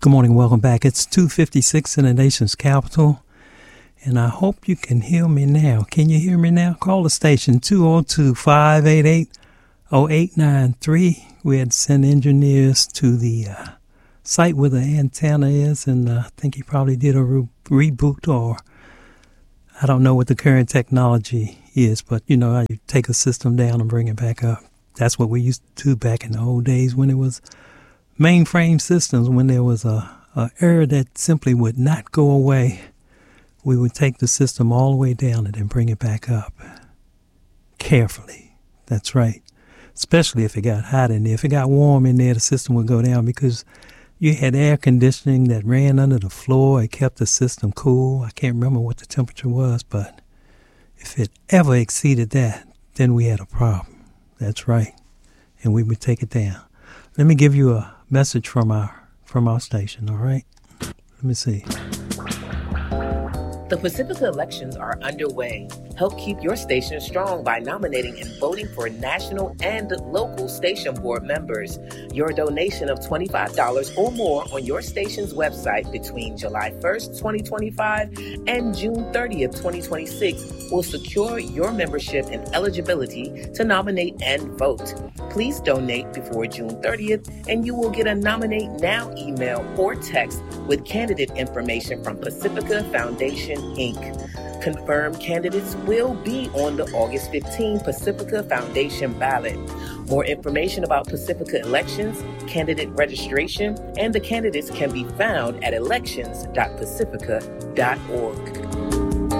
Good morning, welcome back. It's 2:56 in the nation's capital, and I hope you can hear me now. Can you hear me now? Call the station 202-588-0893. We had to send engineers to the site where the antenna is, and I think he probably did a reboot, or I don't know what the current technology is, but you know how you take a system down and bring it back up. That's what we used to do back in the old days when it was mainframe systems. When there was a error that simply would not go away, we would take the system all the way down and then bring it back up carefully. That's right. Especially if it got hot in there. If it got warm in there, the system would go down because you had air conditioning that ran under the floor. It kept the system cool. I can't remember what the temperature was, but if it ever exceeded that, then we had a problem. That's right. And we would take it down. Let me give you a message from our station, all right? Let me see. The Pacifica elections are underway. Help keep your station strong by nominating and voting for national and local station board members. Your donation of $25 or more on your station's website between July 1st, 2025 and June 30th, 2026 will secure your membership and eligibility to nominate and vote. Please donate before June 30th and you will get a Nominate Now email or text with candidate information from Pacifica Foundation, Inc. Confirmed candidates will be on the August 15 Pacifica Foundation ballot. More information about Pacifica elections, candidate registration, and the candidates can be found at elections.pacifica.org.